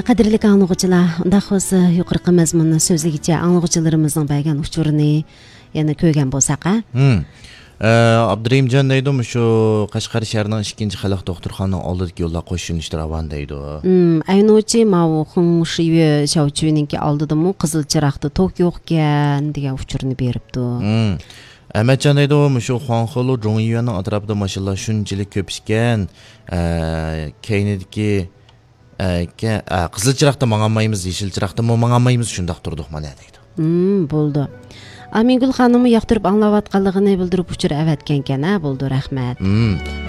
Qadrli anlıqçılar, unda xos yuqorqi mazmunni so'zligicha anlıqçılarımızın bergan uchurini yana ko'rgan bo'lsak, Abdurahimjon deydi, shu Qashqar shahrining 2-xalq doktorxonaning oldidagi yo'llar qo'shilishdir avan deydi. Aynovchi mau Xungshiye shavchuninki oldidami qizil chiroqda tok yo'q ekan degan uchurni beribdi. Ahmadjon deydi, shu Xuanxolu Zhongyuanning atrofida mashallah shunchalik ko'p ekan, keynidagi qizil chiroqda mang'anmaymiz, yeshil chiroqda mang'anmaymiz, shundoq turdik mana deydi. Bo'ldi. Amingul xonimni yoqtirib anglayotganligini bildirib uchur avatgan ekan, bo'ldi, rahmat.